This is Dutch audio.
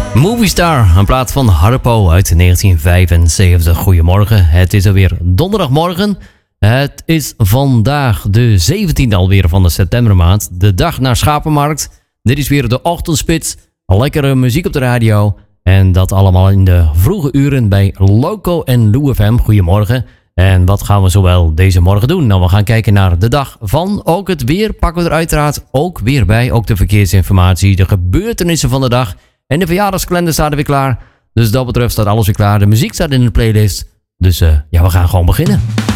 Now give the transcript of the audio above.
Movie Star, een plaat van Harpo uit 1975. Goedemorgen, het is alweer donderdagmorgen. Het is vandaag de 17e alweer van de septembermaand. De dag naar Schapenmarkt. Dit is weer de ochtendspits. Lekkere muziek op de radio. En dat allemaal in de vroege uren bij Loco en Lou FM. Goedemorgen. En wat gaan we zowel deze morgen doen? Nou, we gaan kijken naar de dag van. Ook het weer pakken we er uiteraard ook weer bij. Ook de verkeersinformatie, de gebeurtenissen van de dag. En de verjaardagskalender staat er weer klaar. Dus dat betreft staat alles weer klaar. De muziek staat in de playlist. Dus ja, we gaan gewoon beginnen.